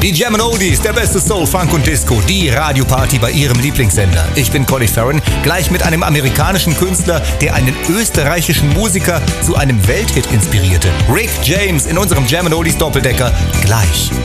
Die Jammin' Oldies, der beste Soul, Funk und Disco, die Radioparty bei Ihrem Lieblingssender. Ich bin Colin Farron, gleich mit einem amerikanischen Künstler, der einen österreichischen Musiker zu einem Welthit inspirierte. Rick James in unserem Jammin' Oldies Doppeldecker, gleich.